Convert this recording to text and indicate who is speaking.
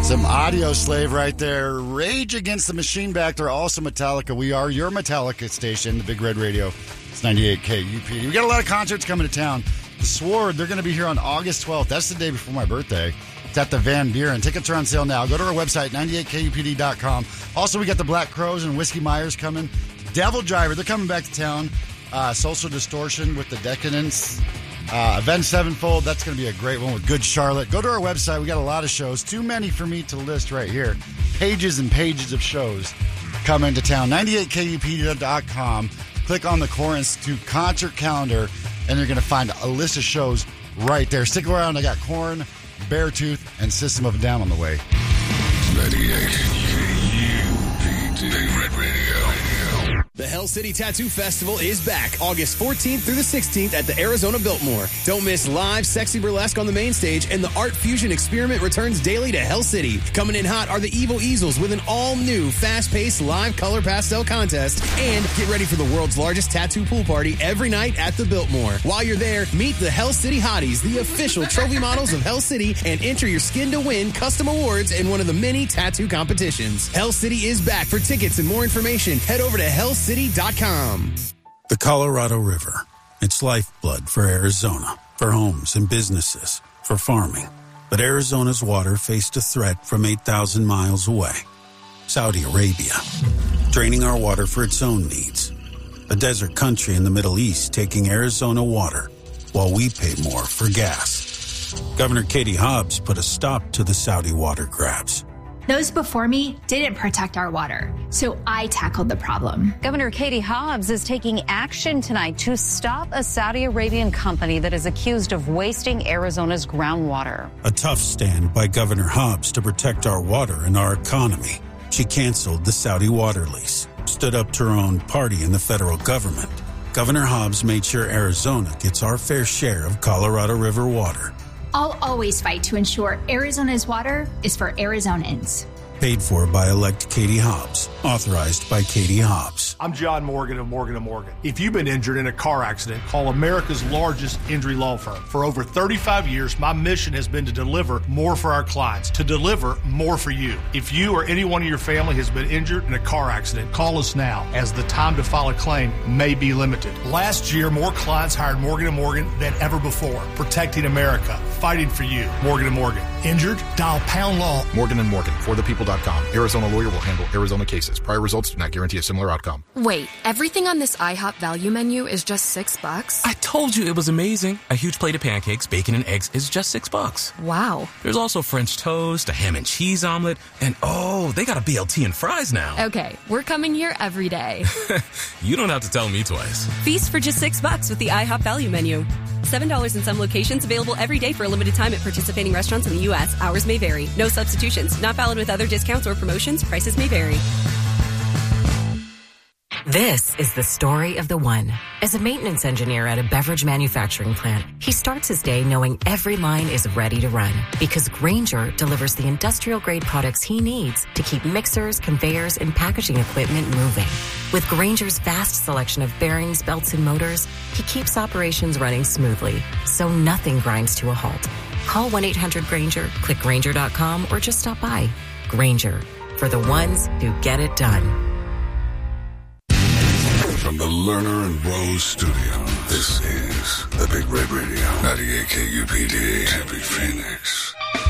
Speaker 1: Some Audio Slave right there. Rage Against the Machine back there. Also Metallica. We are your Metallica station, the Big Red Radio. It's 98K UPD. We got a lot of concerts coming to town. The Sword, they're going to be here on August 12th. That's the day before my birthday. It's at the Van Buren. Tickets are on sale now. Go to our website, 98kupd.com. Also, we got the Black Crows and Whiskey Myers coming. Devil Driver, they're coming back to town. Social Distortion with the Decadence. Avenged Sevenfold, that's going to be a great one with Good Charlotte. Go to our website. We got a lot of shows. Too many for me to list right here. Pages and pages of shows coming to town. 98kupd.com. Click on the Core Institute concert calendar, and you're going to find a list of shows right there. Stick around. I got Korn, Beartooth, and System of a Down on the way.
Speaker 2: 98 KUPD. Big Red Radio.
Speaker 3: The Hell City Tattoo Festival is back August 14th through the 16th at the Arizona Biltmore. Don't miss live sexy burlesque on the main stage, and the Art Fusion Experiment returns daily to Hell City. Coming in hot are the Evil Easels with an all-new fast-paced live color pastel contest. And get ready for the world's largest tattoo pool party every night at the Biltmore. While you're there, meet the Hell City Hotties, the official trophy models of Hell City, and enter your skin to win custom awards in one of the many tattoo competitions. Hell City is back. For tickets and more information, head over to hellcity.com.
Speaker 4: The Colorado River. It's lifeblood for Arizona, for homes and businesses, for farming. But Arizona's water faced a threat from 8,000 miles away. Saudi Arabia, draining our water for its own needs. A desert country in the Middle East taking Arizona water while we pay more for gas. Governor Katie Hobbs put a stop to the Saudi water grabs.
Speaker 5: Those before me didn't protect our water, so I tackled the problem.
Speaker 6: Governor Katie Hobbs is taking action tonight to stop a Saudi Arabian company that is accused of wasting Arizona's groundwater.
Speaker 4: A tough stand by Governor Hobbs to protect our water and our economy. She canceled the Saudi water lease, stood up to her own party in the federal government. Governor Hobbs made sure Arizona gets our fair share of Colorado River water.
Speaker 5: I'll always fight to ensure Arizona's water is for Arizonans.
Speaker 4: Paid for by elect Katie Hobbs. Authorized by Katie Hobbs.
Speaker 7: I'm John Morgan of Morgan & Morgan. If you've been injured in a car accident, call America's largest injury law firm. For over 35 years, my mission has been to deliver more for our clients, to deliver more for you. If you or anyone in your family has been injured in a car accident, call us now, as the time to file a claim may be limited. Last year, more clients hired Morgan & Morgan than ever before, protecting America, fighting for you. Morgan & Morgan. Injured? Dial pound law.
Speaker 8: Morgan & Morgan, forthepeople.com. Arizona lawyer will handle Arizona cases. Prior results do not guarantee a similar outcome.
Speaker 9: Wait, everything on this IHOP value menu is just $6?
Speaker 10: I told you it was amazing. A huge plate of pancakes, bacon, and eggs is just $6.
Speaker 9: Wow.
Speaker 10: There's also French toast, a ham and cheese omelet, and oh, they got a BLT and fries now.
Speaker 9: Okay, we're coming here every day.
Speaker 10: You don't have to tell me twice.
Speaker 11: Feast for just $6 with the IHOP value menu. $7 in some locations, available every day for a limited time at participating restaurants in the U.S. Hours may vary. No substitutions. Not valid with other discounts or promotions. Prices may vary.
Speaker 12: This is the story of the one. As a maintenance engineer at a beverage manufacturing plant, he starts his day knowing every line is ready to run because Grainger delivers the industrial-grade products he needs to keep mixers, conveyors, and packaging equipment moving. With Grainger's vast selection of bearings, belts, and motors, he keeps operations running smoothly, so nothing grinds to a halt. Call 1-800-GRAINGER, click Grainger.com, or just stop by. Grainger, for the ones who get it done.
Speaker 2: From the Lerner and Rose studio, this is the Big Red Radio, 98 KUPD, Tempe, Phoenix.